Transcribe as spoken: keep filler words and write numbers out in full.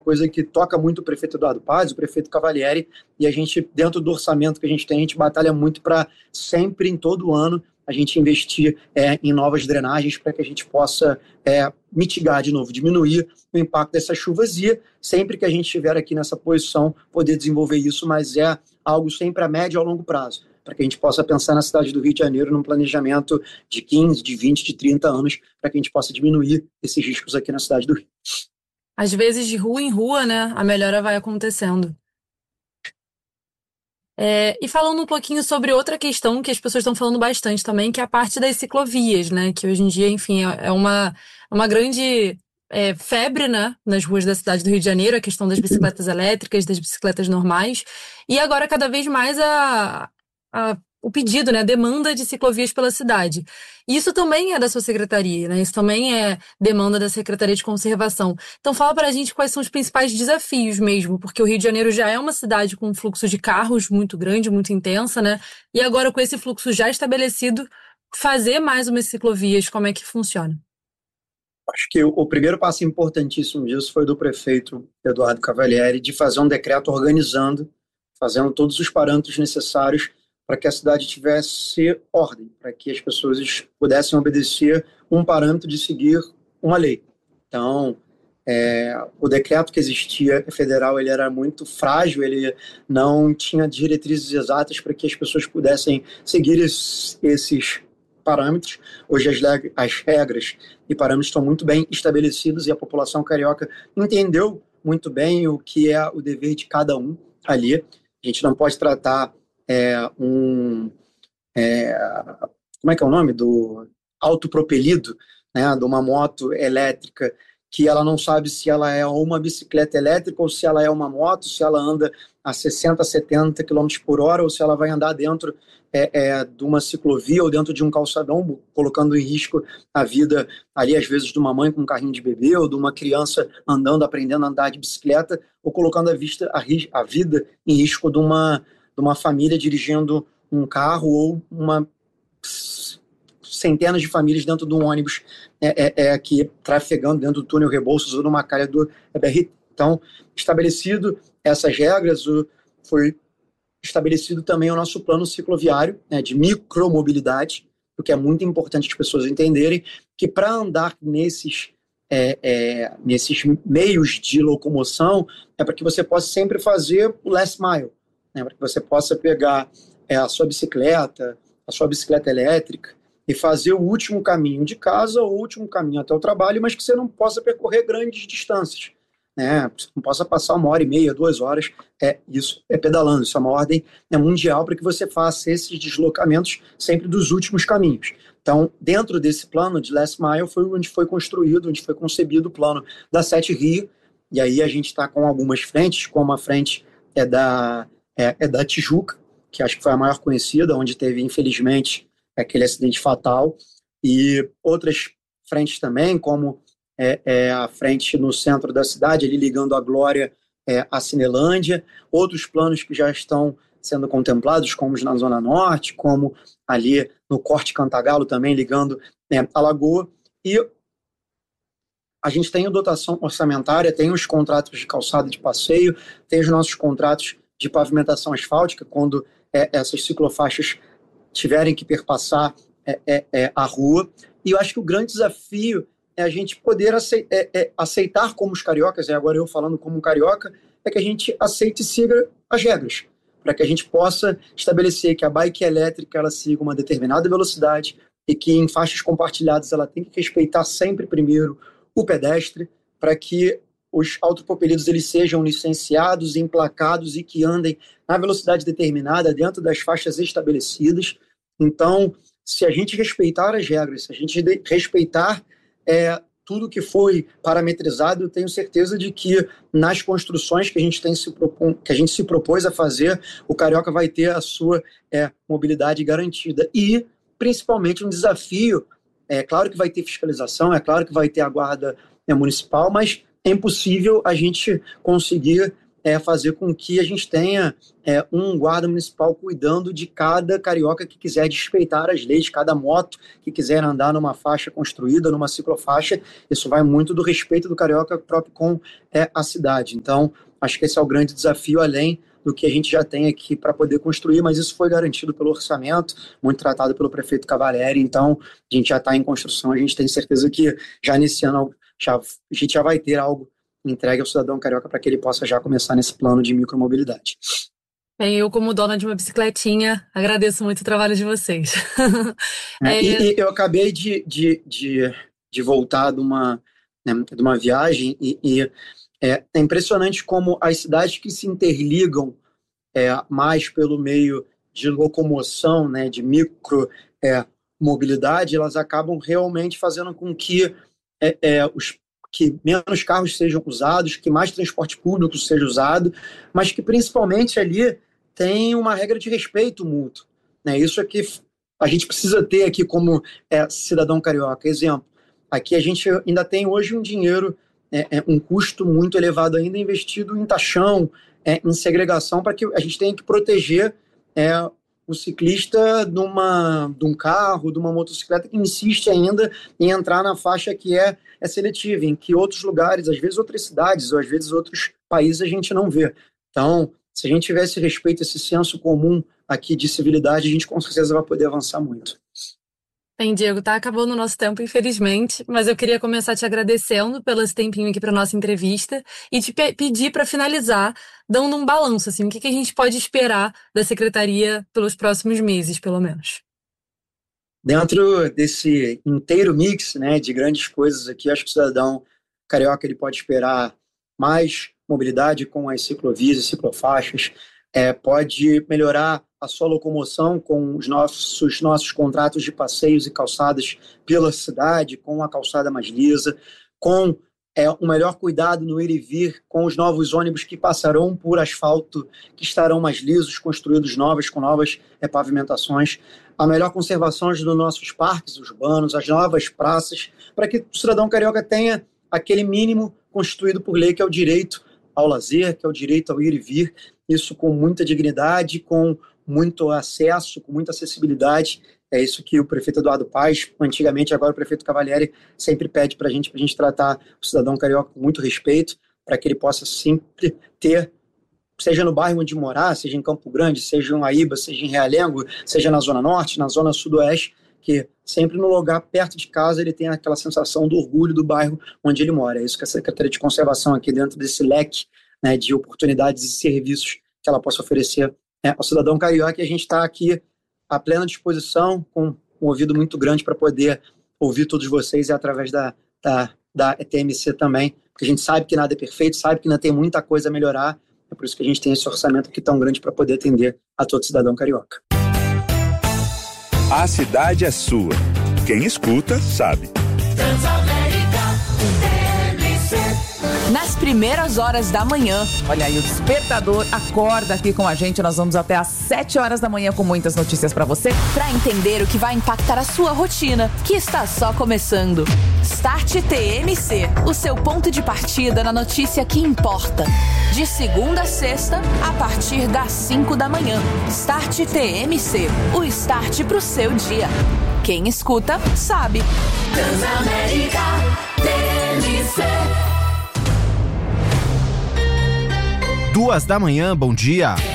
coisa que toca muito o prefeito Eduardo Paz, o prefeito Cavalieri, e a gente, dentro do orçamento que a gente tem, a gente batalha muito para sempre, em todo ano, a gente investir é, em novas drenagens para que a gente possa é, mitigar de novo, diminuir o impacto dessas chuvas e, sempre que a gente estiver aqui nessa posição, poder desenvolver isso, mas é algo sempre a médio e a longo prazo, para que a gente possa pensar na cidade do Rio de Janeiro num planejamento de quinze, de vinte, de trinta anos, para que a gente possa diminuir esses riscos aqui na cidade do Rio. Às vezes, de rua em rua, né, a melhora vai acontecendo. É, e falando um pouquinho sobre outra questão que as pessoas estão falando bastante também, que é a parte das ciclovias, né, que hoje em dia, enfim, é é uma, uma grande é, febre, né, nas ruas da cidade do Rio de Janeiro, a questão das bicicletas elétricas, das bicicletas normais, e agora cada vez mais a, a o pedido, né, a demanda de ciclovias pela cidade. Isso também é da sua secretaria, né? Isso também é demanda da Secretaria de Conservação. Então fala pra gente quais são os principais desafios mesmo, porque o Rio de Janeiro já é uma cidade com um fluxo de carros muito grande, muito intensa, né? E agora com esse fluxo já estabelecido, fazer mais umas ciclovias, como é que funciona? Acho que o primeiro passo importantíssimo disso foi do prefeito Eduardo Cavalieri, de fazer um decreto organizando, fazendo todos os parâmetros necessários para que a cidade tivesse ordem, para que as pessoas pudessem obedecer um parâmetro de seguir uma lei. Então, é, o decreto que existia federal, ele era muito frágil, ele não tinha diretrizes exatas para que as pessoas pudessem seguir esses, esses parâmetros. Hoje as, as regras e parâmetros estão muito bem estabelecidos e a população carioca entendeu muito bem o que é o dever de cada um ali. A gente não pode tratar É, um, é, como é que é o nome? Do autopropelido, né, de uma moto elétrica, que ela não sabe se ela é uma bicicleta elétrica ou se ela é uma moto, se ela anda a sessenta, setenta quilômetros por hora ou se ela vai andar dentro é, é, de uma ciclovia ou dentro de um calçadão, colocando em risco a vida ali, às vezes, de uma mãe com um carrinho de bebê ou de uma criança andando, aprendendo a andar de bicicleta, ou colocando a, vista, a, a vida em risco de uma de uma família dirigindo um carro ou uma centenas de famílias dentro de um ônibus é, é, é, aqui trafegando dentro do túnel Rebouças ou numa calha do B R T. Então, estabelecido essas regras, o, foi estabelecido também o nosso plano cicloviário, né, de micromobilidade, o que é muito importante as pessoas entenderem que para andar nesses, é, é, nesses meios de locomoção é para que você possa sempre fazer o last mile, né, para que você possa pegar é, a sua bicicleta, a sua bicicleta elétrica e fazer o último caminho de casa ou o último caminho até o trabalho, mas que você não possa percorrer grandes distâncias, né? Você não possa passar uma hora e meia, duas horas, é, isso é pedalando, isso é uma ordem é, mundial para que você faça esses deslocamentos sempre dos últimos caminhos. Então, dentro desse plano de Last Mile foi onde foi construído, onde foi concebido o plano da Sete Rio, e aí a gente está com algumas frentes, como a frente é da É, é da Tijuca, que acho que foi a maior conhecida, onde teve, infelizmente, aquele acidente fatal, e outras frentes também, como é, é a frente no centro da cidade, ali ligando a Glória é, à Cinelândia, outros planos que já estão sendo contemplados, como os na Zona Norte, como ali no Corte Cantagalo também, ligando é, a Lagoa, e a gente tem a dotação orçamentária, tem os contratos de calçada de passeio, tem os nossos contratos de pavimentação asfáltica, quando é, essas ciclofaixas tiverem que perpassar é, é, é, a rua. E eu acho que o grande desafio é a gente poder aceitar, é, é, aceitar como os cariocas, e agora eu falando como um carioca, é que a gente aceite e siga as regras, para que a gente possa estabelecer que a bike elétrica ela siga uma determinada velocidade e que em faixas compartilhadas ela tem que respeitar sempre primeiro o pedestre, para que os autopropelidos eles sejam licenciados, emplacados e que andem na velocidade determinada dentro das faixas estabelecidas. Então, se a gente respeitar as regras, se a gente respeitar é, tudo que foi parametrizado, eu tenho certeza de que nas construções que a gente, tem se, propon, que a gente se propôs a fazer, o carioca vai ter a sua é, mobilidade garantida. E, principalmente, um desafio, é claro que vai ter fiscalização, é claro que vai ter a guarda é, municipal, mas é impossível a gente conseguir é fazer com que a gente tenha é, um guarda municipal cuidando de cada carioca que quiser respeitar as leis, cada moto que quiser andar numa faixa construída, numa ciclofaixa. Isso vai muito do respeito do carioca próprio com é, a cidade. Então, acho que esse é o grande desafio, além do que a gente já tem aqui para poder construir, mas isso foi garantido pelo orçamento, muito tratado pelo prefeito Cavalieri. Então, a gente já está em construção, a gente tem certeza que já nesse ano já, a gente já vai ter algo entregue ao cidadão carioca para que ele possa já começar nesse plano de micromobilidade. Bem, eu como dona de uma bicicletinha, agradeço muito o trabalho de vocês. É, é... E, e eu acabei de, de, de, de voltar de uma, né, de uma viagem e, e é, é impressionante como as cidades que se interligam é, mais pelo meio de locomoção, né, de micromobilidade, é, elas acabam realmente fazendo com que é, é, os que menos carros sejam usados, que mais transporte público seja usado, mas que principalmente ali tem uma regra de respeito mútuo. Né? Isso é que a gente precisa ter aqui como é, cidadão carioca. Exemplo, aqui a gente ainda tem hoje um dinheiro, é, é, um custo muito elevado ainda investido em taxão, é, em segregação, para que a gente tenha que proteger é, o ciclista de, uma, de um carro, de uma motocicleta que insiste ainda em entrar na faixa que é, é seletiva, em que outros lugares, às vezes outras cidades, ou às vezes outros países a gente não vê. Então, se a gente tivesse respeito, esse senso comum aqui de civilidade, a gente com certeza vai poder avançar muito. Bem, Diego, tá acabando o nosso tempo, infelizmente, mas eu queria começar te agradecendo pelo esse tempinho aqui para nossa entrevista e te pe- pedir para finalizar, dando um balanço, assim, o que, que a gente pode esperar da Secretaria pelos próximos meses, pelo menos. Dentro desse inteiro mix, né, de grandes coisas aqui, acho que o cidadão carioca ele pode esperar mais mobilidade com as ciclovias e ciclofaixas, é, pode melhorar a sua locomoção com os nossos, os nossos contratos de passeios e calçadas pela cidade, com a calçada mais lisa, com é, um melhor cuidado no ir e vir, com os novos ônibus que passarão por asfalto, que estarão mais lisos, construídos novos, com novas é, pavimentações, a melhor conservação dos nossos parques urbanos, as novas praças, para que o cidadão carioca tenha aquele mínimo constituído por lei, que é o direito ao lazer, que é o direito ao ir e vir, isso com muita dignidade, com muito acesso, com muita acessibilidade. É isso que o prefeito Eduardo Paes, antigamente, agora o prefeito Cavalieri, sempre pede para a gente, para a gente tratar o cidadão carioca com muito respeito, para que ele possa sempre ter, seja no bairro onde morar, seja em Campo Grande, seja em Aíba, seja em Realengo, seja na Zona Norte, na Zona Sudoeste, que sempre no lugar perto de casa ele tem aquela sensação do orgulho do bairro onde ele mora. É isso que a Secretaria de Conservação aqui dentro desse leque, né, de oportunidades e serviços que ela possa oferecer, né, ao cidadão carioca. E a gente está aqui à plena disposição, com um ouvido muito grande para poder ouvir todos vocês e através da, da, da E T M C também, porque a gente sabe que nada é perfeito, sabe que ainda tem muita coisa a melhorar, é por isso que a gente tem esse orçamento aqui tão grande para poder atender a todo cidadão carioca. A cidade é sua. Quem escuta, sabe. Nas primeiras horas da manhã. Olha aí, o Despertador acorda aqui com a gente. Nós vamos até às sete horas da manhã com muitas notícias pra você. Pra entender o que vai impactar a sua rotina, que está só começando. Start T M C, o seu ponto de partida na notícia que importa. De segunda a sexta, a partir das cinco da manhã. Start T M C, o start pro seu dia. Quem escuta, sabe. Transamérica T M C. Duas da manhã, bom dia.